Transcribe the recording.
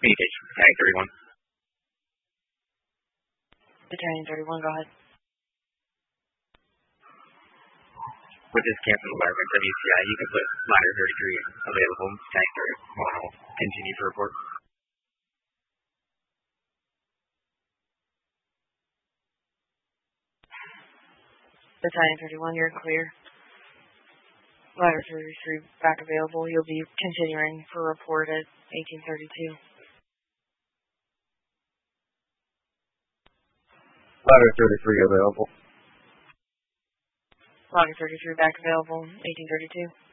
Communication, Battalion 31. Battalion 31, go ahead. With this cancel environment, WCI, you can put ladder 33 available. Battalion 31 will continue to report. Battalion 31, you're clear. Ladder 33 back available. You'll be continuing for report at 1832. Ladder 33 available. Ladder 33 back available, 1832.